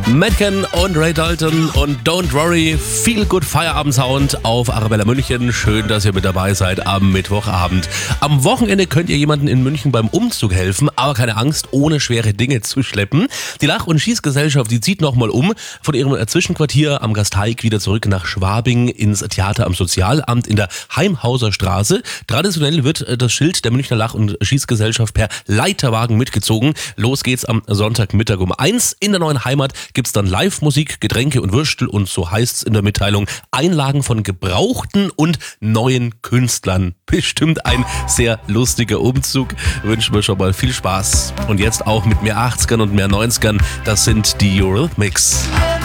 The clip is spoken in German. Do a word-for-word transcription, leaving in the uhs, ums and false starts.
Madken und Ray Dalton und Don't Worry, Feel Good Feierabend Sound auf Arabella München. Schön, dass ihr mit dabei seid am Mittwochabend. Am Wochenende könnt ihr jemandem in München beim Umzug helfen, aber keine Angst, ohne schwere Dinge zu schleppen. Die Lach- und Schießgesellschaft, die zieht nochmal um von ihrem Zwischenquartier am Gasteig wieder zurück nach Schwabing ins Theater am Sozialamt in der Heimhauser Straße. Traditionell wird das Schild der Münchner Lach- und Schießgesellschaft per Leiterwagen mitgezogen. Los geht's am Sonntagmittag um eins. In der neuen Heimat gibt's dann Live-Musik, Getränke und Würstel und so heißt's in der Mitteilung, Einlagen von gebrauchten und neuen Künstlern. Bestimmt ein sehr lustiger Umzug. Wünschen wir schon mal viel Spaß. Und jetzt auch mit mehr achtzigern und mehr neunzigern. Das sind die Eurythmics.